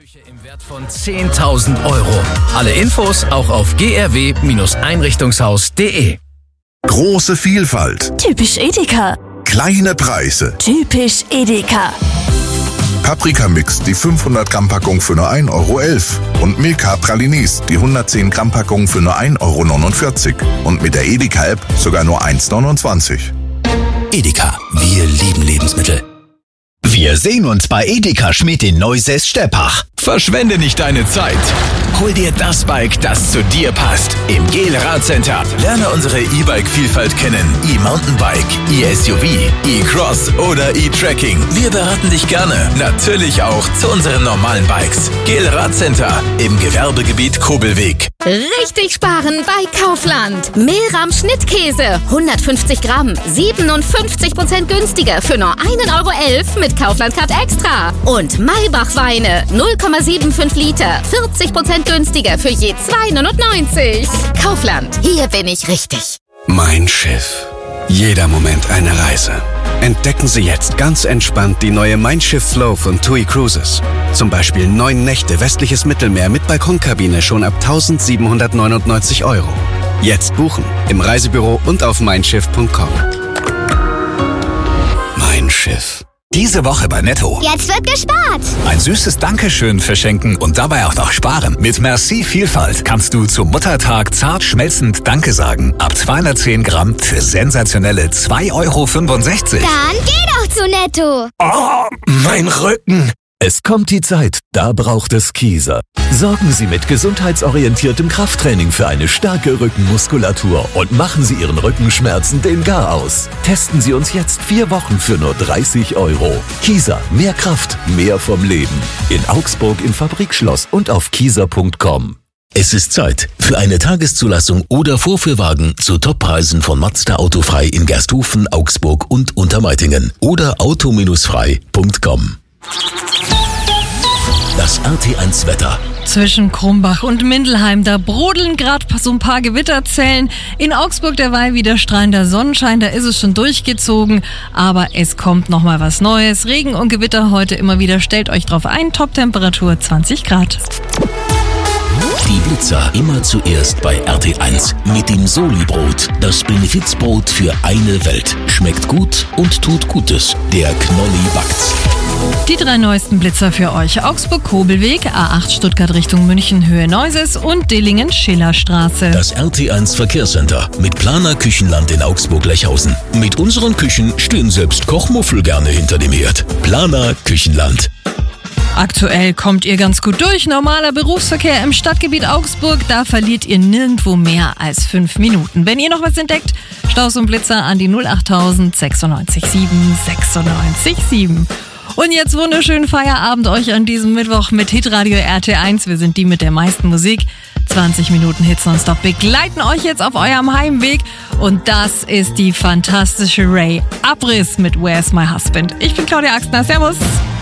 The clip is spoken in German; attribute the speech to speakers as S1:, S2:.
S1: Küche im Wert von 10.000 Euro. Alle Infos auch auf grw-einrichtungshaus.de.
S2: Große Vielfalt.
S3: Typisch Edeka.
S2: Kleine Preise.
S3: Typisch Edeka.
S2: Paprikamix, die 500 Gramm Packung für nur 1,11 Euro. Und Milka Pralinis, die 110 Gramm Packung für nur 1,49 Euro. Und mit der Edeka-App sogar nur 1,29 €.
S4: Edeka, wir lieben Lebensmittel.
S5: Wir sehen uns bei Edeka Schmidt in Neusäß-Steppach.
S4: Verschwende nicht deine Zeit. Hol dir das Bike, das zu dir passt. Im GEL Radcenter. Lerne unsere E-Bike-Vielfalt kennen. E-Mountainbike, E-SUV, E-Cross oder E-Trekking. Wir beraten dich gerne. Natürlich auch zu unseren normalen Bikes. GEL Radcenter im Gewerbegebiet Kobelweg.
S6: Richtig sparen bei Kaufland. Mehlrahm Schnittkäse, 150 Gramm, 57% günstiger für nur 1,11 € mit Kaufland Card Extra. Und Maybach Weine, 0,75 Liter, 40% günstiger für je 2,99 €. Kaufland, hier bin ich richtig.
S7: Mein Schiff. Jeder Moment eine Reise. Entdecken Sie jetzt ganz entspannt die neue Mein Schiff Flow von TUI Cruises. Zum Beispiel 9 Nächte westliches Mittelmeer mit Balkonkabine schon ab 1.799 €. Jetzt buchen im Reisebüro und auf meinschiff.com. Mein Schiff.
S5: Diese Woche bei Netto.
S8: Jetzt wird gespart.
S5: Ein süßes Dankeschön verschenken und dabei auch noch sparen. Mit Merci Vielfalt kannst du zum Muttertag zart schmelzend Danke sagen. Ab 210 Gramm für sensationelle 2,65 €.
S8: Dann geh doch zu Netto.
S5: Oh, mein Rücken.
S9: Es kommt die Zeit, da braucht es Kieser. Sorgen Sie mit gesundheitsorientiertem Krafttraining für eine starke Rückenmuskulatur und machen Sie Ihren Rückenschmerzen den Gar aus. Testen Sie uns jetzt 4 Wochen für nur 30 €. Kieser, mehr Kraft, mehr vom Leben. In Augsburg im Fabrikschloss und auf kieser.com.
S10: Es ist Zeit für eine Tageszulassung oder Vorführwagen zu Toppreisen von Mazda Autofrei in Gersthofen, Augsburg und Untermeitingen oder auto-frei.com. Das RT1 Wetter.
S11: Zwischen Krumbach und Mindelheim, da brodeln gerade so ein paar Gewitterzellen. In Augsburg derweil wieder strahlender Sonnenschein, da ist es schon durchgezogen. Aber es kommt nochmal was Neues. Regen und Gewitter heute immer wieder. Stellt euch drauf ein, Top-Temperatur 20 Grad.
S10: Die Blitzer immer zuerst bei RT1 mit dem Soli-Brot. Das Benefizbrot für eine Welt. Schmeckt gut und tut Gutes. Der Knolli backt's.
S11: Die 3 neuesten Blitzer für euch. Augsburg-Kobelweg, A8 Stuttgart Richtung München, Höhe Neuses und Dillingen-Schillerstraße.
S10: Das RT1 Verkehrscenter mit Planer Küchenland in Augsburg-Lechhausen. Mit unseren Küchen stehen selbst Kochmuffel gerne hinter dem Herd. Planer Küchenland.
S11: Aktuell kommt ihr ganz gut durch. Normaler Berufsverkehr im Stadtgebiet Augsburg, da verliert ihr nirgendwo mehr als 5 Minuten. Wenn ihr noch was entdeckt, Staus und Blitzer an die 08000 96 7 96 7. Und jetzt wunderschönen Feierabend euch an diesem Mittwoch mit Hitradio RT1. Wir sind die mit der meisten Musik. 20 Minuten Hits nonstop begleiten euch jetzt auf eurem Heimweg. Und das ist die fantastische Ray Abriss mit Where's My Husband. Ich bin Claudia Axtner. Servus.